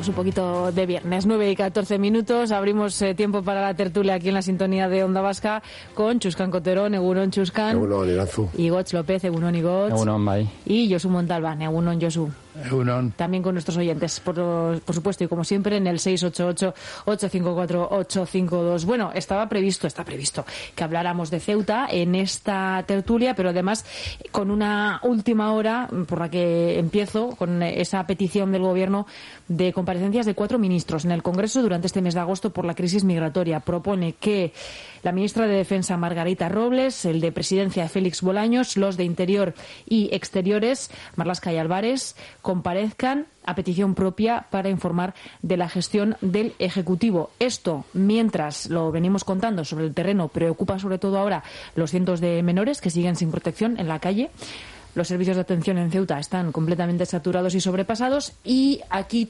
un poquito de viernes, 9:14, abrimos tiempo para la tertulia aquí en la sintonía de Onda Vasca con Chuskan Koterón, Egunon Chuskan, Egunon Iranzu, Igoch López, Egunon Igoch, Egunon Bai, y Josu Montalbán, Egunon Josu. Egunon. También con nuestros oyentes, por supuesto, y como siempre en el 688-854-852. Bueno, está previsto que habláramos de Ceuta en esta tertulia, pero además con una última hora por la que empiezo con esa petición del Gobierno de comparecencias de 4 ministros en el Congreso durante este mes de agosto por la crisis migratoria. Propone que la ministra de Defensa, Margarita Robles, el de Presidencia, Félix Bolaños, los de Interior y Exteriores, Marlaska y Álvarez, comparezcan a petición propia para informar de la gestión del Ejecutivo. Esto, mientras lo venimos contando sobre el terreno, preocupa sobre todo ahora los cientos de menores que siguen sin protección en la calle. Los servicios de atención en Ceuta están completamente saturados y sobrepasados, y aquí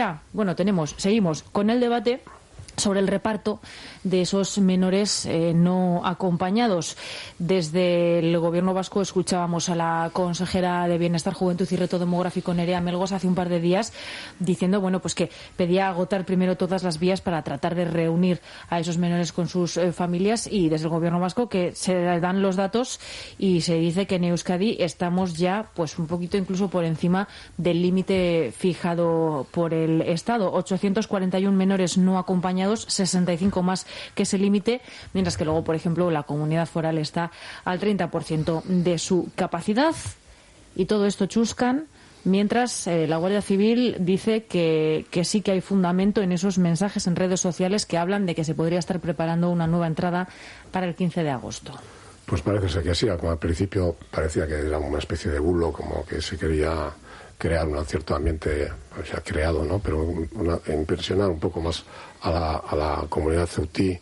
seguimos con el debate sobre el reparto de esos menores no acompañados. Desde el Gobierno vasco escuchábamos a la consejera de Bienestar, Juventud y Reto Demográfico, Nerea Melgoz, hace un par de días, diciendo que pedía agotar primero todas las vías para tratar de reunir a esos menores con sus familias, y desde el Gobierno vasco que se dan los datos y se dice que en Euskadi estamos ya un poquito incluso por encima del límite fijado por el Estado. 841 menores no acompañados, 65 más que ese límite, mientras que luego, por ejemplo, la comunidad foral está al 30% de su capacidad. Y todo esto, Chuskan, mientras la Guardia Civil dice que sí que hay fundamento en esos mensajes en redes sociales que hablan de que se podría estar preparando una nueva entrada para el 15 de agosto. Pues parece ser que sí. Al principio parecía que era una especie de bulo, como que se quería crear un cierto ambiente, se ha creado, ¿no? Pero impresionar un poco más a la comunidad ceutí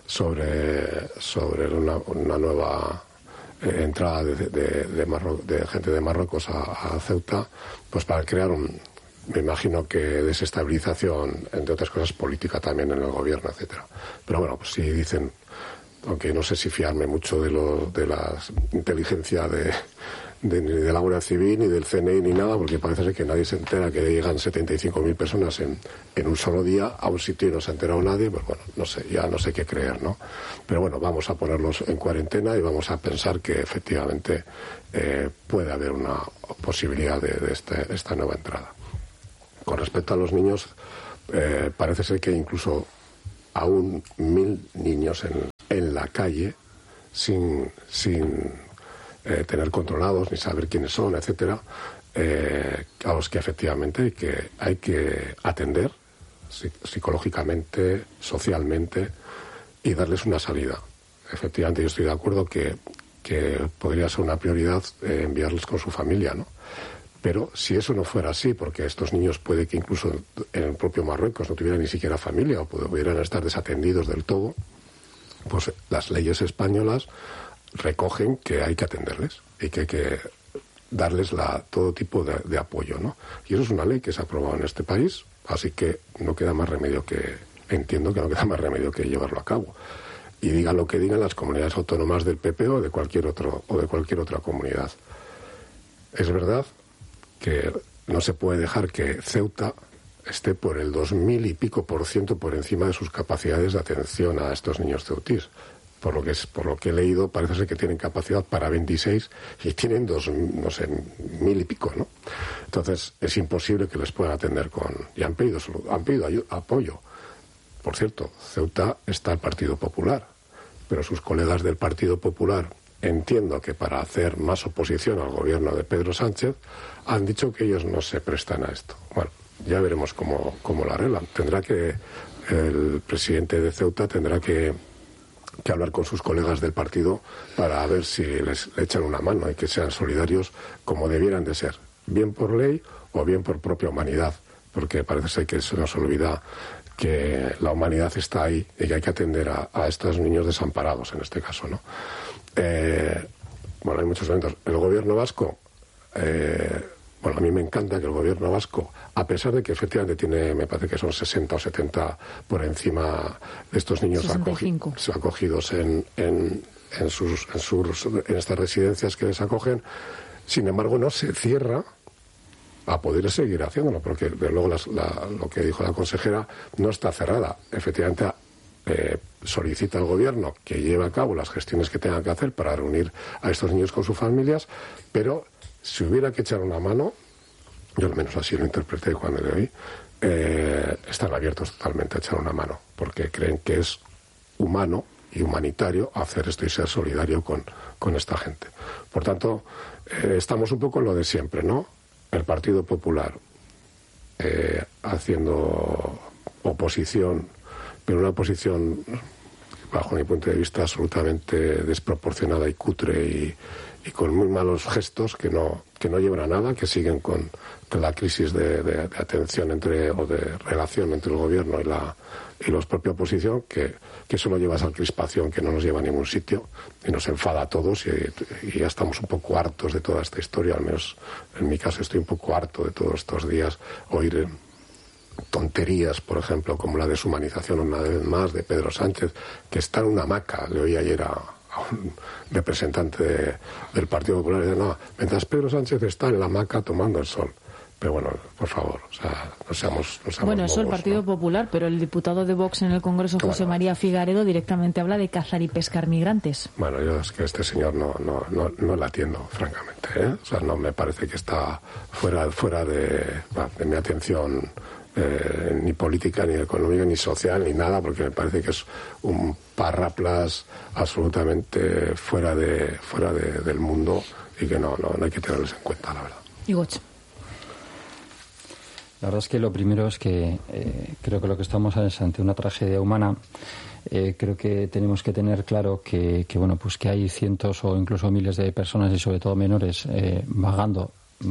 sobre una nueva entrada de gente de Marruecos a Ceuta, pues para crear me imagino que desestabilización, entre otras cosas política también en el gobierno, etcétera. Pero bueno, pues sí dicen, aunque no sé si fiarme mucho de la inteligencia de la Guardia Civil, ni del CNI, ni nada, porque parece ser que nadie se entera que llegan 75.000 personas en un solo día a un sitio y no se ha enterado nadie. Pues bueno, no sé qué creer, ¿no? Pero bueno, vamos a ponerlos en cuarentena y vamos a pensar que efectivamente puede haber una posibilidad de esta nueva entrada. Con respecto a los niños, parece ser que incluso aún 1.000 niños en la calle sin tener controlados ni saber quiénes son, etcétera, a los que efectivamente hay que atender psicológicamente, socialmente, y darles una salida. Efectivamente, yo estoy de acuerdo que podría ser una prioridad enviarles con su familia, ¿no? Pero si eso no fuera así, porque estos niños puede que incluso en el propio Marruecos no tuvieran ni siquiera familia o pudieran estar desatendidos del todo, pues las leyes españolas recogen que hay que atenderles y que hay que darles todo tipo de apoyo, ¿no? Y eso es una ley que se ha aprobado en este país, así que entiendo que no queda más remedio que llevarlo a cabo. Y digan lo que digan las comunidades autónomas del PP o de cualquier otra comunidad. Es verdad que no se puede dejar que Ceuta esté por el 2000 y pico % por encima de sus capacidades de atención a estos niños ceutís. Por lo que he leído, parece ser que tienen capacidad para 26 y tienen 1.000 y pico, ¿no? Entonces, es imposible que les puedan atender y han pedido apoyo. Por cierto, Ceuta está el Partido Popular, pero sus colegas del Partido Popular, entiendo que para hacer más oposición al gobierno de Pedro Sánchez, han dicho que ellos no se prestan a esto. Bueno, ya veremos cómo lo arreglan. El presidente de Ceuta tendrá que hablar con sus colegas del partido para ver si le echan una mano y que sean solidarios como debieran de ser, bien por ley o bien por propia humanidad, porque parece ser que se nos olvida que la humanidad está ahí y que hay que atender a estos niños desamparados en este caso, ¿no? Hay muchos elementos. El gobierno vasco, a mí me encanta que el gobierno vasco, a pesar de que efectivamente tiene, me parece que son 60 o 70 por encima de estos niños acogidos en estas residencias que les acogen, sin embargo no se cierra a poder seguir haciéndolo, porque luego lo que dijo la consejera no está cerrada. Efectivamente, solicita al gobierno que lleve a cabo las gestiones que tenga que hacer para reunir a estos niños con sus familias, pero si hubiera que echar una mano, yo al menos así lo interpreté cuando le oí, están abiertos totalmente a echar una mano, porque creen que es humano y humanitario hacer esto y ser solidario con esta gente. Por tanto, estamos un poco en lo de siempre, ¿no? El Partido Popular haciendo oposición, pero una oposición, bajo mi punto de vista, absolutamente desproporcionada y cutre y con muy malos gestos que no llevan a nada, que siguen con la crisis de atención o de relación entre el gobierno y la propia oposición, que solo lleva esa crispación que no nos lleva a ningún sitio y nos enfada a todos y ya estamos un poco hartos de toda esta historia. Al menos en mi caso estoy un poco harto de todos estos días oír tonterías, por ejemplo, como la deshumanización una vez más de Pedro Sánchez, que está en una hamaca. Le oí ayer a un representante del Partido Popular y dice, no, mientras Pedro Sánchez está en la hamaca tomando el sol. Pero bueno, por favor, o sea, no seamos bueno, eso bobos, el Partido Popular, pero el diputado de Vox en el Congreso, José María Figaredo, directamente habla de cazar y pescar migrantes. Bueno, yo es que este señor no la atiendo, francamente, ¿eh? O sea, no me parece que está fuera de mi atención, ni política, ni económica, ni social, ni nada, porque me parece que es un parraplas absolutamente fuera del mundo y que no hay que tenerles en cuenta, la verdad. Y Goch. La verdad es que lo primero es que creo que lo que estamos es ante una tragedia humana. Creo que tenemos que tener claro que bueno, pues que hay cientos o incluso miles de personas y sobre todo menores vagando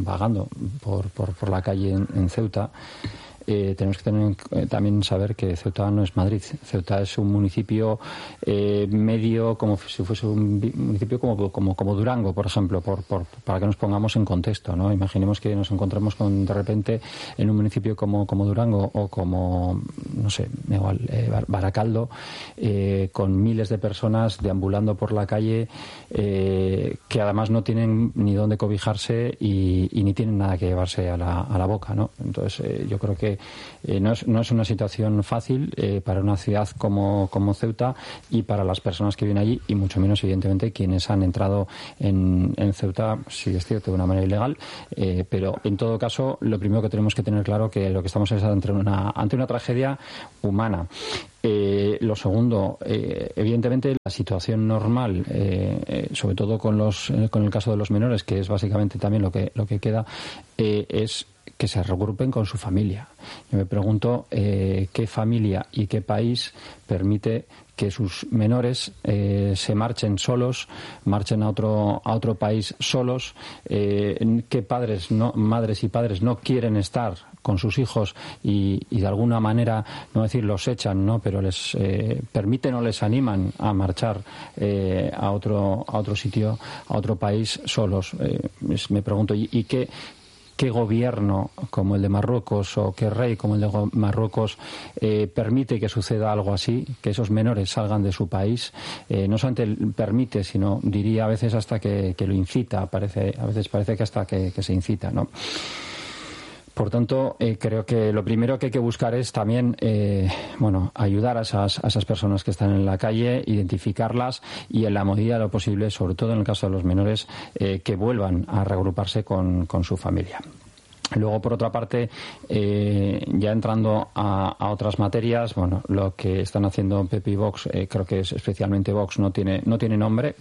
por la calle en Ceuta. Tenemos que también saber que Ceuta no es Madrid. Ceuta es un municipio medio, como si fuese un municipio como Durango, por ejemplo, para que nos pongamos en contexto, ¿no? Imaginemos que nos encontramos de repente en un municipio como Durango o como, no sé, igual Baracaldo, con miles de personas deambulando por la calle, que además no tienen ni dónde cobijarse y ni tienen nada que llevarse a la boca, ¿no? Entonces, yo creo que no es una situación fácil para una ciudad como Ceuta y para las personas que viven allí, y mucho menos, evidentemente, quienes han entrado en Ceuta, sí es cierto, de una manera ilegal, pero en todo caso, lo primero que tenemos que tener claro que lo que estamos es ante una tragedia humana. Lo segundo, evidentemente la situación normal, sobre todo con el caso de los menores, que es básicamente también lo que queda, es que se regrupen con su familia. Yo me pregunto qué familia y qué país permite que sus menores se marchen solos, marchen a otro país solos, qué madres y padres no quieren estar con sus hijos y de alguna manera, no decir los echan, ¿no?, pero les permiten o les animan a marchar a otro sitio, a otro país solos. Me pregunto, ¿y qué gobierno como el de Marruecos o qué rey como el de Marruecos permite que suceda algo así, que esos menores salgan de su país? No solamente permite, sino diría a veces hasta que lo incita. A veces parece que hasta que se incita, ¿no? Por tanto, creo que lo primero que hay que buscar es también ayudar a esas personas que están en la calle, identificarlas y, en la medida de lo posible, sobre todo en el caso de los menores, que vuelvan a reagruparse con su familia. Luego, por otra parte, ya entrando a otras materias, bueno, lo que están haciendo PP y Vox, creo que es especialmente Vox, no tiene nombre.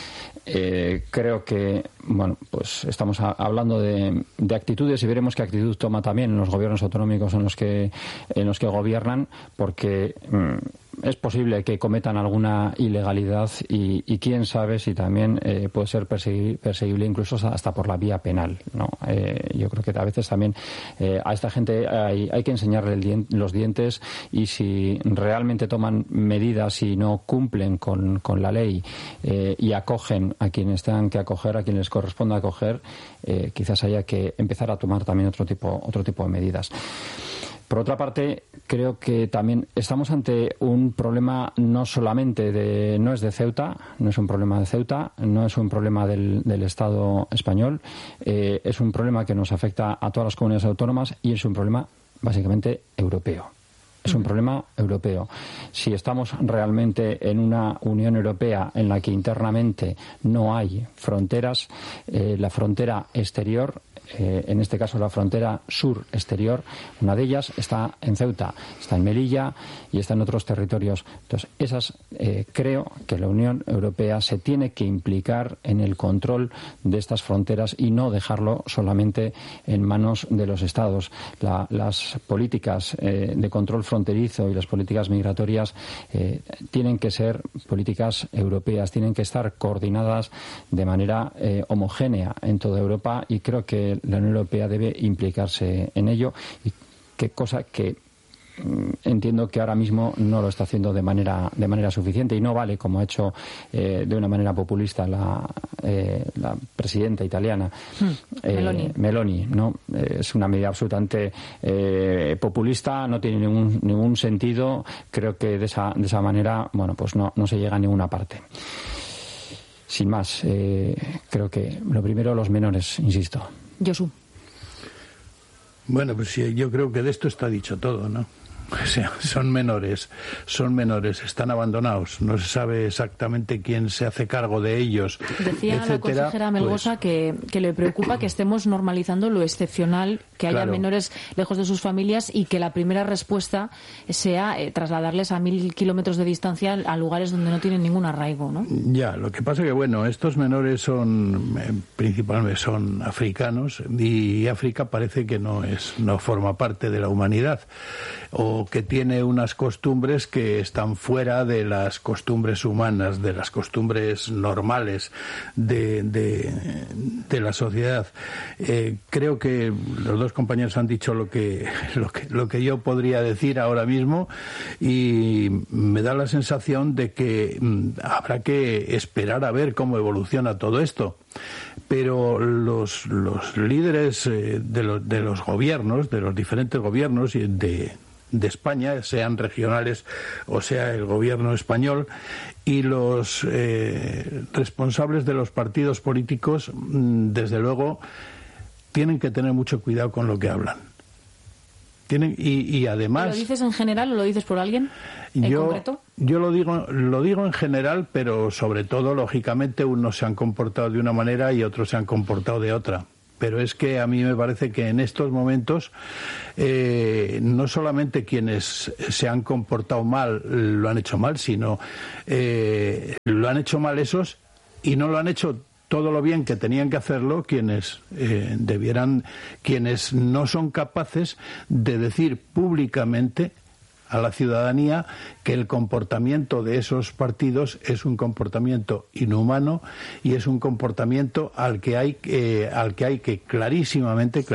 Creo que, bueno, pues estamos hablando de actitudes y veremos qué actitud toma también en los gobiernos autonómicos en los que gobiernan, porque es posible que cometan alguna ilegalidad y quién sabe si también puede ser perseguible incluso hasta por la vía penal, ¿no? Yo creo que a veces también a esta gente hay que enseñarle los dientes, y si realmente toman medidas y no cumplen con la ley y acogen a quienes tengan que acoger, a quienes les corresponda acoger, quizás haya que empezar a tomar también otro tipo de medidas. Por otra parte, creo que también estamos ante un problema no solamente no es de Ceuta, no es un problema de Ceuta, no es un problema del Estado español, es un problema que nos afecta a todas las comunidades autónomas y es un problema básicamente europeo. Es un problema europeo. Si estamos realmente en una Unión Europea en la que internamente no hay fronteras, la frontera exterior, en este caso la frontera sur exterior, una de ellas está en Ceuta, está en Melilla y está en otros territorios. Entonces, creo que la Unión Europea se tiene que implicar en el control de estas fronteras y no dejarlo solamente en manos de los Estados. Las políticas de control fronterizo y las políticas migratorias tienen que ser políticas europeas, tienen que estar coordinadas de manera homogénea en toda Europa y creo que la Unión Europea debe implicarse en ello y qué cosa que entiendo que ahora mismo no lo está haciendo de manera suficiente y no vale, como ha hecho de una manera populista la presidenta italiana Meloni, ¿no? Es una medida absolutamente populista, no tiene ningún sentido. Creo que de esa manera, bueno, pues no se llega a ninguna parte. Sin más, creo que lo primero, los menores, insisto. Josu. Bueno, pues sí, yo creo que de esto está dicho todo, ¿no? O sea, son menores, están abandonados, no se sabe exactamente quién se hace cargo de ellos. Decía etcétera, la consejera Melgosa que le preocupa que estemos normalizando lo excepcional, que haya menores lejos de sus familias y que la primera respuesta sea trasladarles a 1.000 kilómetros de distancia a lugares donde no tienen ningún arraigo, ¿no? Ya, lo que pasa que, bueno, estos menores principalmente son africanos y África parece que no forma parte de la humanidad, o que tiene unas costumbres que están fuera de las costumbres humanas, de las costumbres normales de la sociedad. Creo que los dos compañeros han dicho lo que yo podría decir ahora mismo y me da la sensación de que habrá que esperar a ver cómo evoluciona todo esto. Pero los líderes de los gobiernos, de los diferentes gobiernos de España, sean regionales o sea el gobierno español, y los responsables de los partidos políticos, desde luego, tienen que tener mucho cuidado con lo que hablan. Y además... ¿Lo dices en general o lo dices por alguien en concreto? Yo lo digo en general, pero sobre todo, lógicamente, unos se han comportado de una manera y otros se han comportado de otra. Pero es que a mí me parece que en estos momentos no solamente quienes se han comportado mal lo han hecho mal, sino lo han hecho mal esos y no lo han hecho todo lo bien que tenían que hacerlo quienes quienes no son capaces de decir públicamente a la ciudadanía que el comportamiento de esos partidos es un comportamiento inhumano y es un comportamiento al que hay que clarísimamente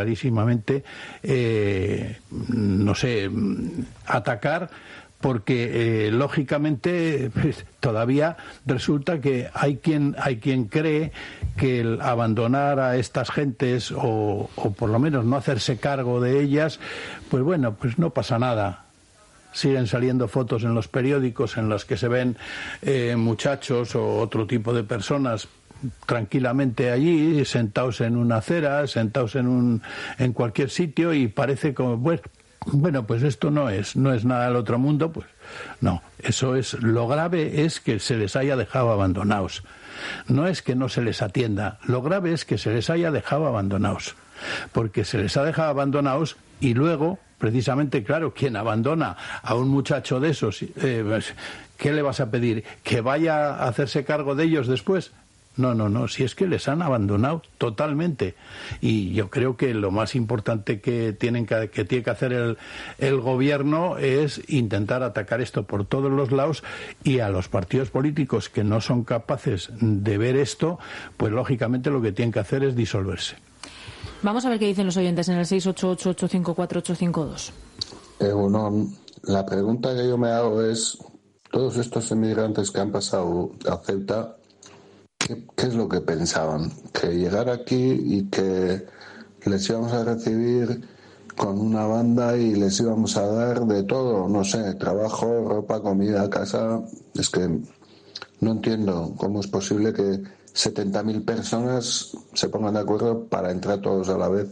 atacar, porque lógicamente todavía resulta que hay quien cree que el abandonar a estas gentes o por lo menos no hacerse cargo de ellas, pues bueno, pues no pasa nada. Siguen saliendo fotos en los periódicos en las que se ven muchachos o otro tipo de personas tranquilamente allí, sentados en una acera, sentados en cualquier sitio, y parece como, bueno, pues esto no es nada del otro mundo. Pues no, eso es, lo grave es que se les haya dejado abandonados. No es que no se les atienda, lo grave es que se les haya dejado abandonados, porque se les ha dejado abandonados y luego, precisamente, claro, quien abandona a un muchacho de esos, ¿qué le vas a pedir? ¿Que vaya a hacerse cargo de ellos después? No, si es que les han abandonado totalmente. Y yo creo que lo más importante que tiene que hacer el gobierno es intentar atacar esto por todos los lados, y a los partidos políticos que no son capaces de ver esto, pues lógicamente lo que tienen que hacer es disolverse. Vamos a ver qué dicen los oyentes en el 688-854-852. La pregunta que yo me hago es, todos estos inmigrantes que han pasado a Ceuta, ¿qué es lo que pensaban? ¿Que llegar aquí y que les íbamos a recibir con una banda y les íbamos a dar de todo, no sé, trabajo, ropa, comida, casa. Es que no entiendo cómo es posible que 70.000 personas se pongan de acuerdo para entrar todos a la vez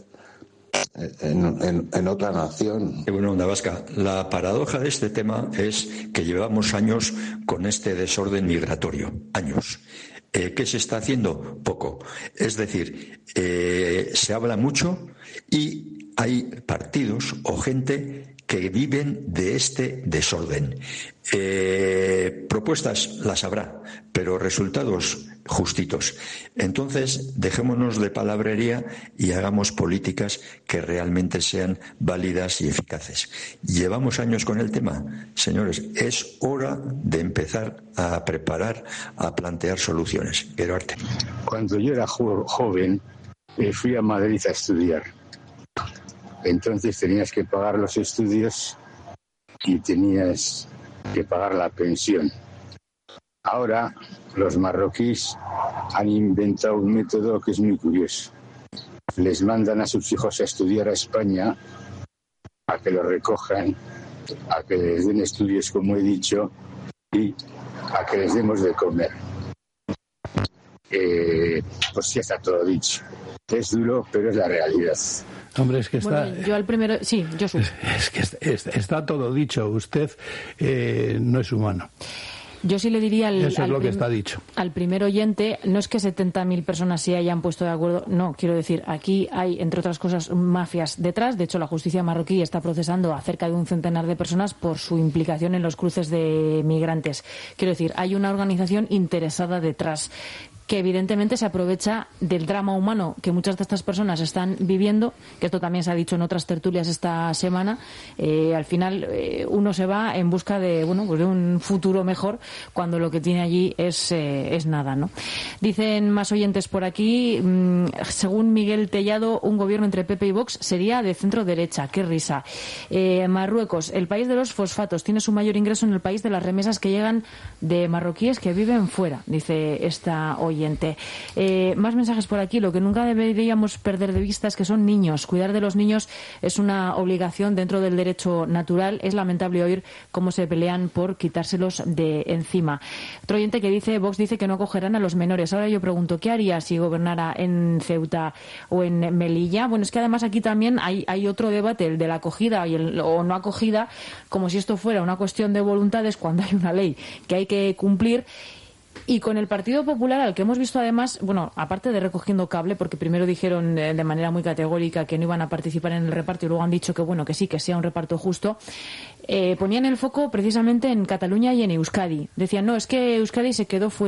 en otra nación. Bueno, Onda Vasca, la paradoja de este tema es que llevamos años con este desorden migratorio, años. ¿Qué se está haciendo? Poco. Es decir, se habla mucho y hay partidos o gente que viven de este desorden. Propuestas las habrá, pero resultados justitos. Entonces, dejémonos de palabrería y hagamos políticas que realmente sean válidas y eficaces. Llevamos años con el tema. Señores, es hora de empezar a preparar, a plantear soluciones. Gerard. Cuando yo era joven, fui a Madrid a estudiar. Entonces tenías que pagar los estudios y tenías que pagar la pensión. Ahora los marroquíes han inventado un método que es muy curioso. Les mandan a sus hijos a estudiar a España, a que los recojan, a que les den estudios, como he dicho, y a que les demos de comer. Pues ya está todo dicho. Es duro, pero es la realidad. Hombre, es que está... Bueno, yo al primero... Sí, yo soy. Es que está todo dicho. Usted no es humano. Yo sí le diría Eso es lo que está dicho. Al primer oyente, no es que 70.000 personas se hayan puesto de acuerdo, no, quiero decir, aquí hay, entre otras cosas, mafias detrás. De hecho, la justicia marroquí está procesando a cerca de un centenar de personas por su implicación en los cruces de migrantes. Quiero decir, hay una organización interesada detrás, que evidentemente se aprovecha del drama humano que muchas de estas personas están viviendo, que esto también se ha dicho en otras tertulias esta semana. Al final uno se va en busca de pues de un futuro mejor cuando lo que tiene allí es nada, ¿no? Dicen más oyentes por aquí, según Miguel Tellado, un gobierno entre PP y Vox sería de centro derecha. Qué risa. Marruecos, el país de los fosfatos, tiene su mayor ingreso en el país de las remesas que llegan de marroquíes que viven fuera, dice esta oyente. Más mensajes por aquí. Lo que nunca deberíamos perder de vista es que son niños. Cuidar de los niños es una obligación dentro del derecho natural. Es lamentable oír cómo se pelean por quitárselos de encima. Otro oyente que dice, Vox dice que no acogerán a los menores. Ahora yo pregunto, ¿qué haría si gobernara en Ceuta o en Melilla? Bueno, es que además aquí también hay otro debate, el de la acogida o no acogida, como si esto fuera una cuestión de voluntades cuando hay una ley que hay que cumplir. Y con el Partido Popular, al que hemos visto además, bueno, aparte de recogiendo cable, porque primero dijeron de manera muy categórica que no iban a participar en el reparto y luego han dicho que bueno, que sí, que sea un reparto justo, ponían el foco precisamente en Cataluña y en Euskadi. Decían, no, es que Euskadi se quedó fuera.